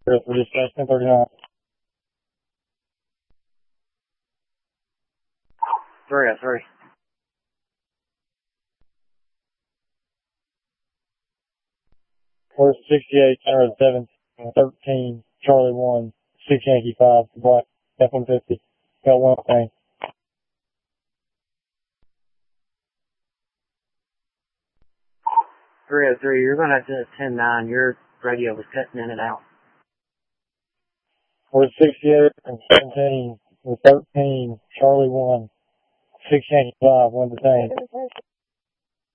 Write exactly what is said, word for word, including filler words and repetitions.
For dispatch ten thirty-nine. three oh three. Horse sixty-eight, Center seven, thirteen, Charlie one, six Yankee five, Black, F one fifty. Got one thing. three oh three, you're going to have to ten nine. Your radio was cutting in and out. Horse sixty-eight, seventeen, thirteen, Charlie one, six Yankee five, one detained.